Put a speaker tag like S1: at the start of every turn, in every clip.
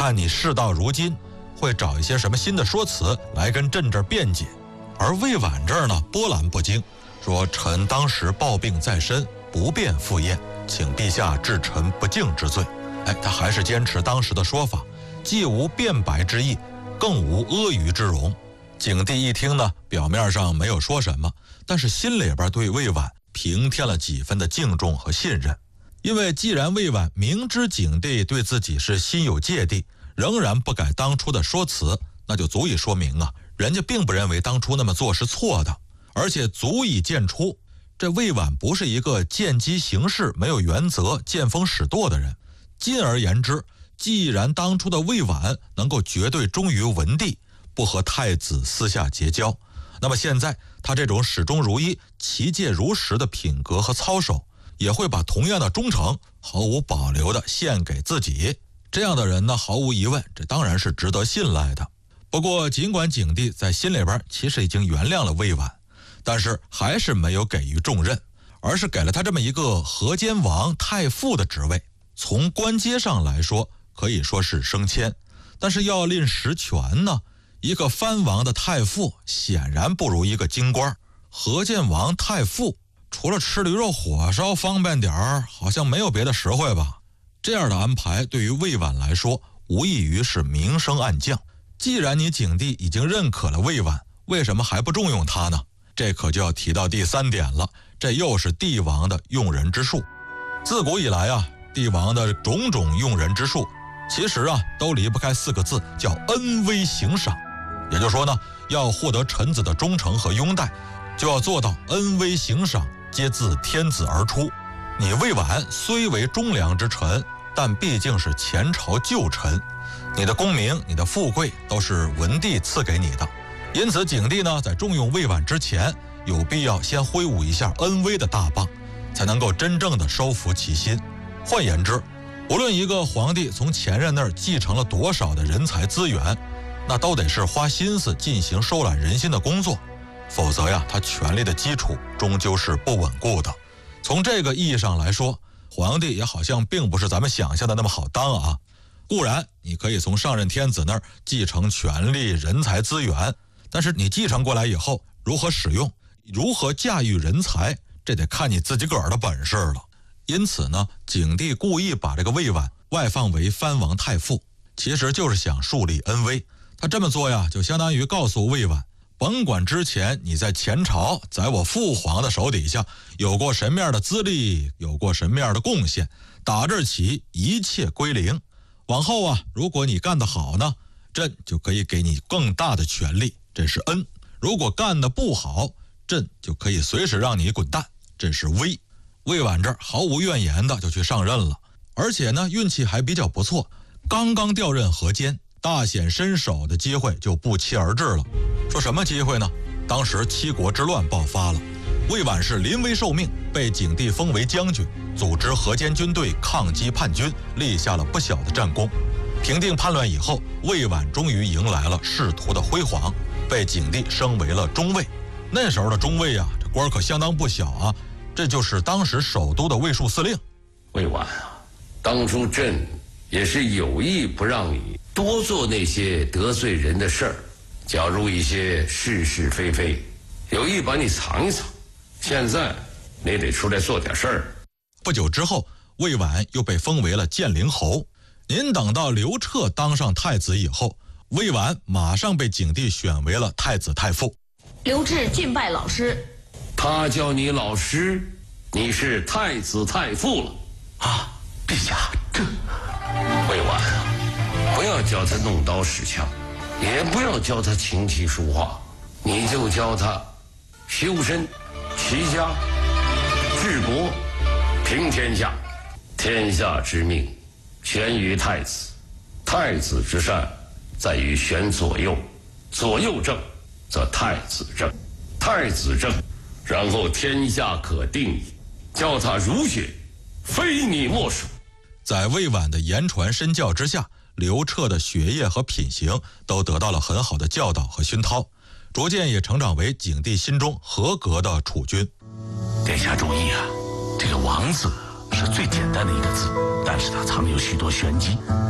S1: 看你事到如今会找一些什么新的说辞来跟朕这儿辩解。而魏婉这儿呢波澜不惊，说臣当时抱病在身，不便赴宴，请陛下治臣不敬之罪。他还是坚持当时的说法，既无辩白之意，更无阿谀之容。景帝一听呢，表面上没有说什么，但是心里边对魏婉平添了几分的敬重和信任。因为既然魏婉明知景帝对自己是心有芥蒂，仍然不改当初的说辞，那就足以说明人家并不认为当初那么做是错的，而且足以见出这魏婉不是一个见机行事、没有原则、见风使舵的人。进而言之，既然当初的魏婉能够绝对忠于文帝，不和太子私下结交，那么现在他这种始终如一、其戒如实的品格和操守，也会把同样的忠诚毫无保留地献给自己。这样的人呢，毫无疑问，这当然是值得信赖的。不过尽管景帝在心里边其实已经原谅了魏婉，但是还是没有给予重任，而是给了他这么一个河间王太傅的职位。从官阶上来说可以说是升迁，但是要论实权呢，一个藩王的太傅显然不如一个京官。河间王太傅除了吃驴肉火烧方便点儿，好像没有别的实惠吧。这样的安排对于魏婉来说无异于是明升暗降。既然你景帝已经认可了魏婉，为什么还不重用他呢？这可就要提到第三点了，这又是帝王的用人之术。自古以来帝王的种种用人之术，其实都离不开4个字，叫恩威行赏。也就是说呢，要获得臣子的忠诚和拥戴，就要做到恩威行赏皆自天子而出。你魏婉虽为忠良之臣，但毕竟是前朝旧臣，你的功名、你的富贵都是文帝赐给你的。因此景帝呢，在重用魏婉之前，有必要先挥舞一下恩威的大棒，才能够真正的收服其心。换言之，无论一个皇帝从前任那儿继承了多少的人才资源，那都得是花心思进行收揽人心的工作，否则他权力的基础终究是不稳固的。从这个意义上来说，皇帝也好像并不是咱们想象的那么好当固然你可以从上任天子那儿继承权力、人才资源，但是你继承过来以后，如何使用、如何驾驭人才，这得看你自己个儿的本事了。因此呢，景帝故意把这个魏婉外放为藩王太傅，其实就是想树立恩威。他这么做就相当于告诉魏婉，甭管之前你在前朝在我父皇的手底下有过什么样的资历，有过什么样的贡献，打这起一切归零。往后如果你干得好呢，朕就可以给你更大的权力，这是恩；如果干得不好，朕就可以随时让你滚蛋，这是威。魏婉这儿毫无怨言的就去上任了，而且呢运气还比较不错，刚刚调任河间，大显身手的机会就不期而至了。说什么机会呢？当时七国之乱爆发了，魏婉是临危受命，被景帝封为将军，组织河间军队抗击叛军，立下了不小的战功。平定叛乱以后，魏婉终于迎来了仕途的辉煌，被景帝升为了中尉。那时候的中尉这官可相当不小这就是当时首都的卫戍司令。
S2: 魏婉当初朕也是有意不让你多做那些得罪人的事儿，假如一些是是非非，有意把你藏一藏。现在你得出来做点事儿。
S1: 不久之后，魏婉又被封为了建陵侯。您等到刘彻当上太子以后，魏婉马上被景帝选为了太子太傅。
S3: 刘志敬拜老师。
S2: 他叫你老师，你是太子太傅了
S4: 陛下，这
S2: 魏婉不要教他弄刀使枪，也不要教他琴棋书画，你就教他修身齐家治国平天下。天下之命悬于太子，太子之善在于选左右，左右正则太子正，太子正，然后天下可定矣。教他儒学，非你莫属。
S1: 在魏婉的言传身教之下，刘彻的学业和品行都得到了很好的教导和熏陶，逐渐也成长为景帝心中合格的储君。
S4: 殿下注意这个王字是最简单的一个字，但是它藏有许多玄机。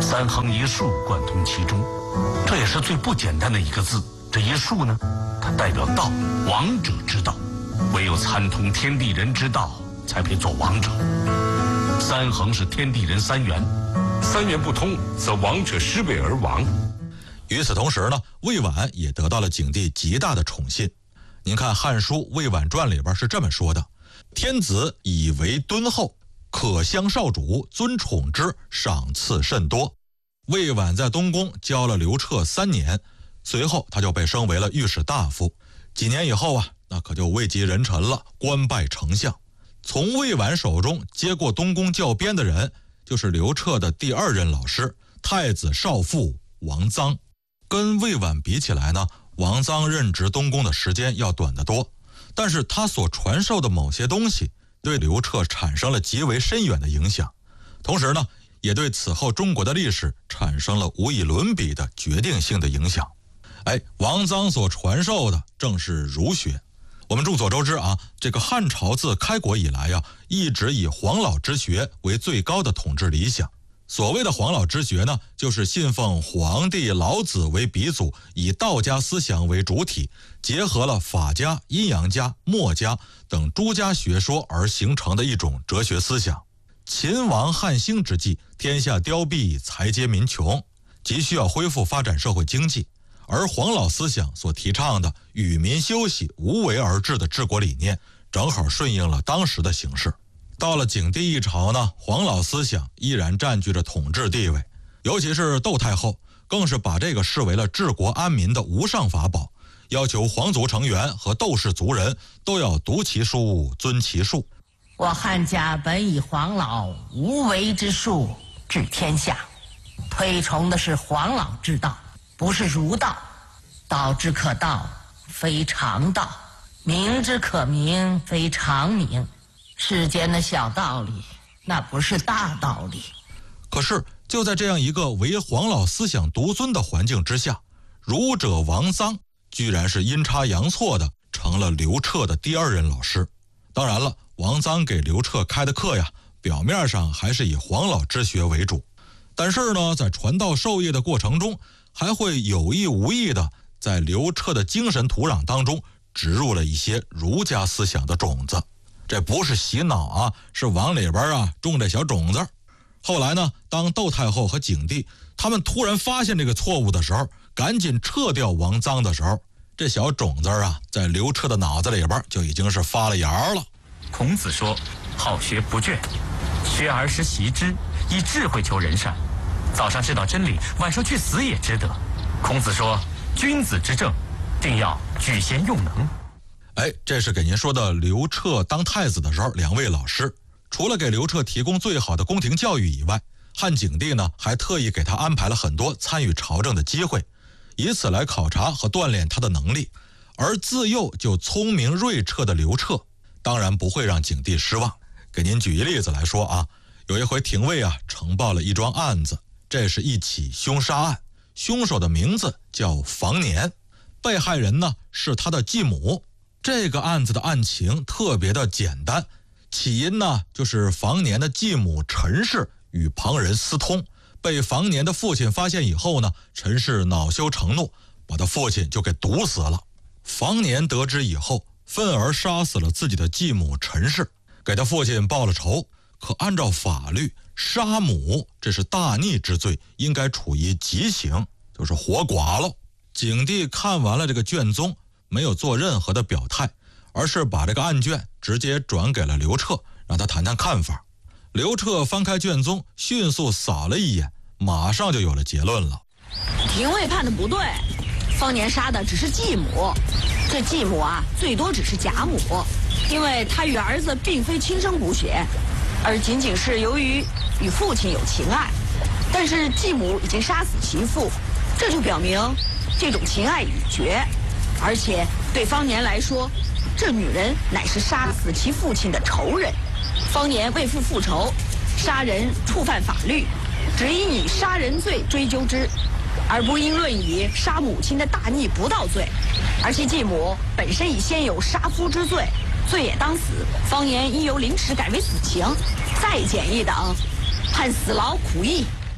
S4: 三横一竖贯通其中，这也是最不简单的一个字。这一竖呢，它代表道，王者之道，唯有参通天地人之道，才配做王者。三横是天地人三元，
S2: 三元不通，则王者失位而亡。
S1: 与此同时呢，魏婉也得到了景帝极大的宠信。您看《汉书·魏婉传》里边是这么说的：天子以为敦厚，可相少主，尊宠之，赏赐甚多。魏婉在东宫教了刘彻3年，随后他就被升为了御史大夫。几年以后啊，那可就位极人臣了，官拜丞相。从魏婉手中接过东宫教鞭的人，就是刘彻的第2任老师，太子少傅王臧。跟魏婉比起来呢，王臧任职东宫的时间要短得多，但是他所传授的某些东西对刘彻产生了极为深远的影响，同时呢，也对此后中国的历史产生了无以伦比的决定性的影响。王臧所传授的正是儒学。我们众所周知啊，这个汉朝自开国以来啊，一直以黄老之学为最高的统治理想。所谓的黄老之学呢，就是信奉黄帝老子为鼻祖，以道家思想为主体，结合了法家、阴阳家、墨家等诸家学说而形成的一种哲学思想。秦亡汉兴之际，天下凋敝，财皆民穷，急需要恢复发展社会经济，而黄老思想所提倡的与民休息、无为而治的治国理念，正好顺应了当时的形势。到了景帝一朝呢，黄老思想依然占据着统治地位，尤其是窦太后更是把这个视为了治国安民的无上法宝，要求皇族成员和窦氏族人都要读其书，遵其术。
S5: 我汉家本以黄老无为之术治天下，推崇的是黄老之道，不是儒道。道之可道，非常道；名之可名，非常名。世间的小道理，那不是大道理。
S1: 可是就在这样一个为黄老思想独尊的环境之下，儒者王臧居然是阴差阳错的成了刘彻的第2任老师。当然了，王臧给刘彻开的课呀，表面上还是以黄老之学为主，但是呢，在传道授业的过程中，还会有意无意的在刘彻的精神土壤当中植入了一些儒家思想的种子。这不是洗脑啊，是往里边啊种这小种子。后来呢，当窦太后和景帝他们突然发现这个错误的时候，赶紧撤掉王臧的时候，这小种子啊，在刘彻的脑子里边就已经是发了芽了。
S6: 孔子说：“好学不倦，学而时习之，以智慧求人善。早上知道真理，晚上去死也值得。”孔子说：“君子之政，定要举贤用能。”
S1: 这是给您说的刘彻当太子的时候2位老师。除了给刘彻提供最好的宫廷教育以外，汉景帝呢还特意给他安排了很多参与朝政的机会，以此来考察和锻炼他的能力。而自幼就聪明睿彻的刘彻，当然不会让景帝失望。给您举一例子来说啊，有一回廷尉啊呈报了一桩案子，这是一起凶杀案，凶手的名字叫房年，被害人呢是他的继母。这个案子的案情特别的简单，起因呢就是房年的继母陈氏与旁人私通，被房年的父亲发现以后呢，陈氏恼羞成怒，把他父亲就给毒死了。房年得知以后，愤而杀死了自己的继母陈氏，给他父亲报了仇。可按照法律，杀母这是大逆之罪，应该处以极刑，就是活剐了。景帝看完了这个卷宗，没有做任何的表态，而是把这个案卷直接转给了刘彻，让他谈谈看法。刘彻翻开卷宗，迅速扫了一眼，马上就有了结论了。
S3: 廷尉判的不对，方年杀的只是继母，这继母啊，最多只是假母，因为他与儿子并非亲生骨血，而仅仅是由于与父亲有情爱。但是继母已经杀死其父，这就表明这种情爱已绝。而且对方年来说，这女人乃是杀死其父亲的仇人。方年为父复仇，杀人触犯法律，只应以杀人罪追究之，而不应论以杀母亲的大逆不道罪。而其继母本身已先有杀夫之罪，罪也当死。方年应由凌迟改为死刑，再减一等，判死劳苦役。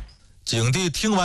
S1: 景帝听完